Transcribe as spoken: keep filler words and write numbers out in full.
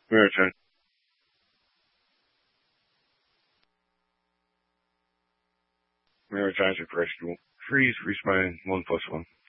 Maritime. Maritime suppressed. Freeze, respawn, one plus one.